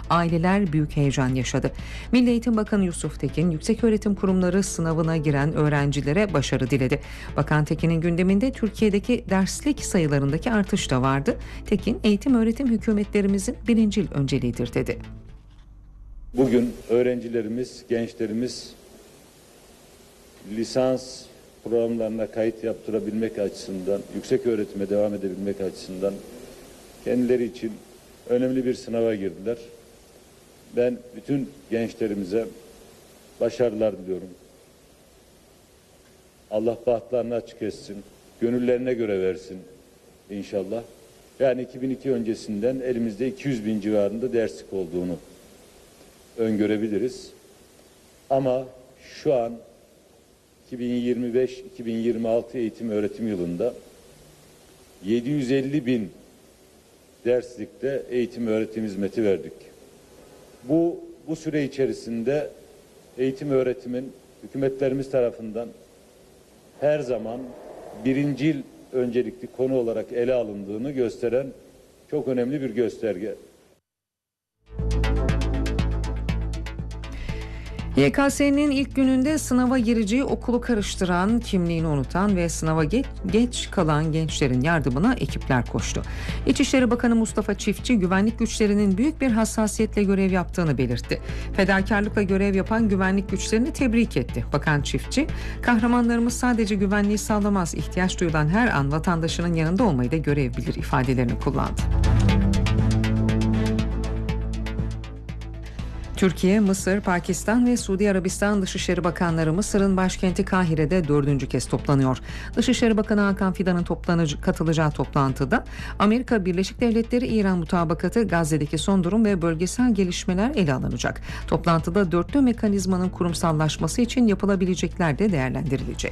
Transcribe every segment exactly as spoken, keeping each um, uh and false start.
Aileler büyük heyecan yaşadı. Milli Eğitim Bakanı Yusuf Tekin, yükseköğretim kurumları sınavına giren öğrencilere başarı diledi. Bakan Tekin'in gündeminde Türkiye'deki derslik sayılarındaki artış da vardı. Tekin, eğitim öğretim hükümetlerimizin birincil önceliğidir dedi. Bugün öğrencilerimiz, gençlerimiz lisans programlarına kayıt yaptırabilmek açısından, yüksek öğretime devam edebilmek açısından kendileri için önemli bir sınava girdiler. Ben bütün gençlerimize başarılar diliyorum. Allah bahtlarını açık etsin, gönüllerine göre versin inşallah. Yani iki bin iki öncesinden elimizde iki yüz bin civarında derslik olduğunu öngörebiliriz. Ama şu an iki bin yirmi beş iki bin yirmi altı eğitim öğretim yılında yedi yüz elli bin derslikte eğitim öğretim hizmeti verdik. Bu bu süre içerisinde eğitim öğretimin hükümetlerimiz tarafından her zaman birincil öncelikli konu olarak ele alındığını gösteren çok önemli bir gösterge. Y K S'nin ilk gününde sınava gireceği okulu karıştıran, kimliğini unutan ve sınava geç, geç kalan gençlerin yardımına ekipler koştu. İçişleri Bakanı Mustafa Çiftçi, güvenlik güçlerinin büyük bir hassasiyetle görev yaptığını belirtti. Fedakarlıkla görev yapan güvenlik güçlerini tebrik etti. Bakan Çiftçi, kahramanlarımız sadece güvenliği sağlamaz, ihtiyaç duyulan her an vatandaşının yanında olmayı da görev bilir ifadelerini kullandı. Türkiye, Mısır, Pakistan ve Suudi Arabistan Dışişleri Bakanları Mısır'ın başkenti Kahire'de dördüncü kez toplanıyor. Dışişleri Bakanı Hakan Fidan'ın toplanıcı, katılacağı toplantıda Amerika Birleşik Devletleri İran mutabakatı, Gazze'deki son durum ve bölgesel gelişmeler ele alınacak. Toplantıda dörtlü mekanizmanın kurumsallaşması için yapılabilecekler de değerlendirilecek.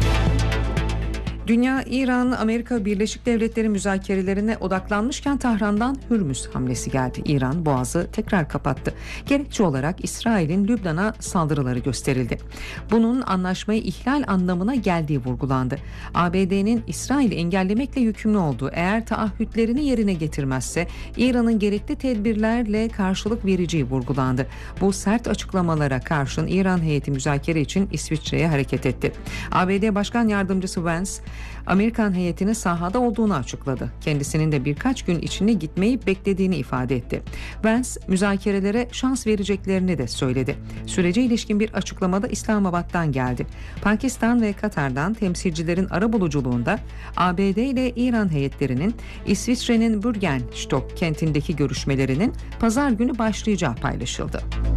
Dünya, İran, Amerika Birleşik Devletleri müzakerelerine odaklanmışken Tahran'dan Hürmüz hamlesi geldi. İran boğazı tekrar kapattı. Gerekçe olarak İsrail'in Lübnan'a saldırıları gösterildi. Bunun anlaşmayı ihlal anlamına geldiği vurgulandı. A B D'nin İsrail'i engellemekle yükümlü olduğu, eğer taahhütlerini yerine getirmezse İran'ın gerekli tedbirlerle karşılık vereceği vurgulandı. Bu sert açıklamalara karşın İran heyeti müzakere için İsviçre'ye hareket etti. A B D Başkan Yardımcısı Vance, Amerikan heyetinin sahada olduğunu açıkladı. Kendisinin de birkaç gün içinde gitmeyi beklediğini ifade etti. Vance, müzakerelere şans vereceklerini de söyledi. Sürece ilişkin bir açıklamada İslamabad'dan geldi. Pakistan ve Katar'dan temsilcilerin arabuluculuğunda A B D ile İran heyetlerinin İsviçre'nin Bürgenstock kentindeki görüşmelerinin pazar günü başlayacağı paylaşıldı.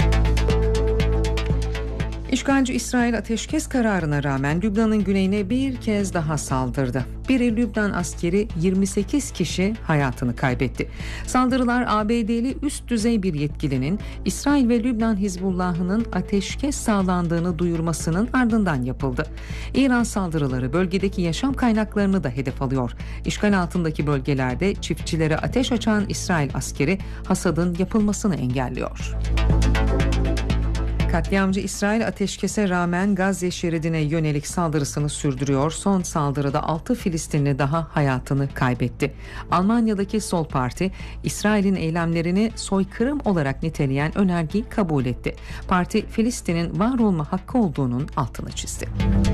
İşgalci İsrail ateşkes kararına rağmen Lübnan'ın güneyine bir kez daha saldırdı. Biri Lübnan askeri, yirmi sekiz kişi hayatını kaybetti. Saldırılar A B D'li üst düzey bir yetkilinin İsrail ve Lübnan Hizbullah'ının ateşkes sağlandığını duyurmasının ardından yapıldı. İran saldırıları bölgedeki yaşam kaynaklarını da hedef alıyor. İşgal altındaki bölgelerde çiftçilere ateş açan İsrail askeri hasadın yapılmasını engelliyor. Katliamcı İsrail ateşkese rağmen Gazze şeridine yönelik saldırısını sürdürüyor. Son saldırıda altı Filistinli daha hayatını kaybetti. Almanya'daki Sol Parti, İsrail'in eylemlerini soykırım olarak niteleyen önergeyi kabul etti. Parti, Filistin'in var olma hakkı olduğunun altını çizdi.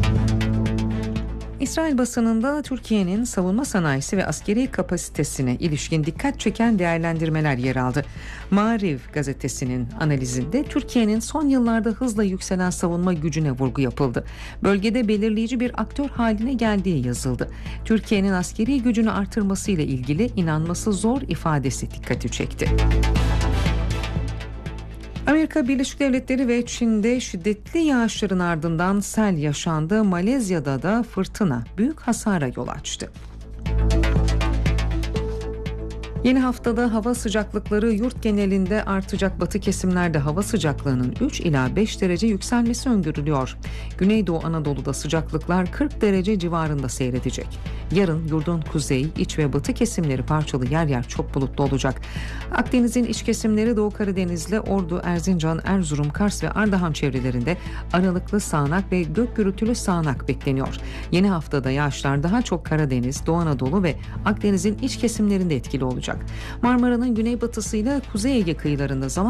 İsrail basınında Türkiye'nin savunma sanayisi ve askeri kapasitesine ilişkin dikkat çeken değerlendirmeler yer aldı. Maariv gazetesinin analizinde Türkiye'nin son yıllarda hızla yükselen savunma gücüne vurgu yapıldı. Bölgede belirleyici bir aktör haline geldiği yazıldı. Türkiye'nin askeri gücünü artırmasıyla ilgili inanması zor ifadesi dikkati çekti. Amerika Birleşik Devletleri ve Çin'de şiddetli yağışların ardından sel yaşandı. Malezya'da da fırtına büyük hasara yol açtı. Yeni haftada hava sıcaklıkları yurt genelinde artacak. Batı kesimlerde hava sıcaklığının üç ila beş derece yükselmesi öngörülüyor. Güneydoğu Anadolu'da sıcaklıklar kırk derece civarında seyredecek. Yarın yurdun kuzey, iç ve batı kesimleri parçalı yer yer çok bulutlu olacak. Akdeniz'in iç kesimleri Doğu Karadeniz'le Ordu, Erzincan, Erzurum, Kars ve Ardahan çevrelerinde aralıklı sağanak ve gök gürültülü sağanak bekleniyor. Yeni haftada yağışlar daha çok Karadeniz, Doğu Anadolu ve Akdeniz'in iç kesimlerinde etkili olacak. Marmara'nın güneybatısıyla Kuzey Ege kıyılarında zaman